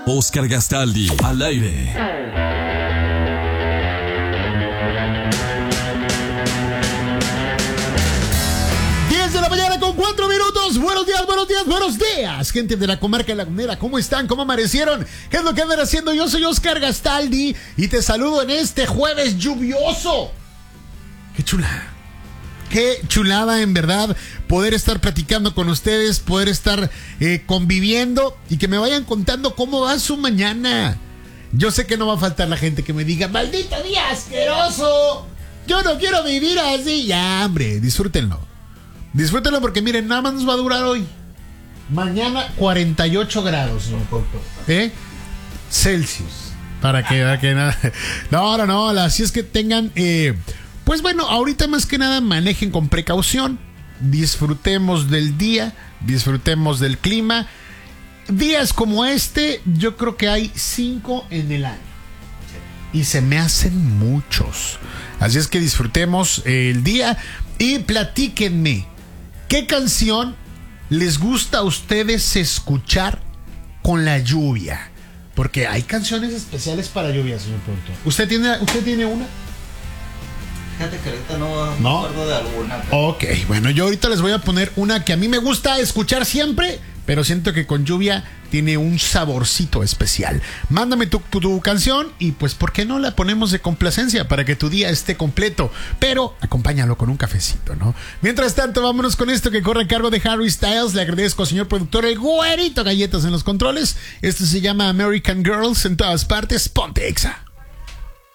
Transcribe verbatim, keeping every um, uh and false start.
Oscar Gastaldi, al aire. diez de la mañana con cuatro minutos. Buenos días, buenos días, buenos días, gente de la comarca lagunera. ¿Cómo están? ¿Cómo amanecieron? ¿Qué es lo que andan haciendo? Yo soy Oscar Gastaldi y te saludo en este jueves lluvioso. ¡Qué chula! Qué chulada, en verdad, poder estar platicando con ustedes, poder estar eh, conviviendo y que me vayan contando cómo va su mañana. Yo sé que no va a faltar la gente que me diga, ¡maldito día asqueroso! Yo no quiero vivir así. Ya, hombre, disfrútenlo. Disfrútenlo porque miren, nada más nos va a durar hoy. Mañana cuarenta y ocho grados, señor Porto. ¿Eh? Celsius. Para que, para que nada. No, no, no. Así es que tengan... Eh, Pues bueno, ahorita más que nada manejen con precaución, disfrutemos del día, disfrutemos del clima. Días como este, yo creo que hay cinco en el año y se me hacen muchos. Así es que disfrutemos el día y platíquenme, ¿qué canción les gusta a ustedes escuchar con la lluvia? Porque hay canciones especiales para lluvia, señor Punto. ¿Usted tiene, usted tiene una? Fíjate que ahorita no, ¿No? me acuerdo de alguna. Pero... Ok, bueno, yo ahorita les voy a poner una que a mí me gusta escuchar siempre, pero siento que con lluvia tiene un saborcito especial. Mándame tu, tu, tu canción y pues, ¿por qué no la ponemos de complacencia para que tu día esté completo? Pero acompáñalo con un cafecito, ¿no? Mientras tanto, vámonos con esto que corre a cargo de Harry Styles. Le agradezco, señor productor, el güerito galletas en los controles. Esto se llama American Girls en todas partes. Ponte Exa.